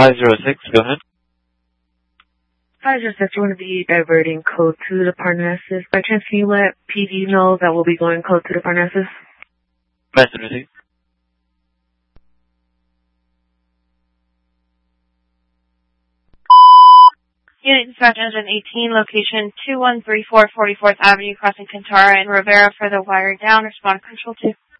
506, go ahead. 506, we're going to be diverting code to the Parnassus. By chance, can you let PD know that we'll be going code to the Parnassus? 506. Unit Dispatch Engine 18, location 2134 44th Avenue, crossing Kintara and Rivera for the wire down. Respond Control 2.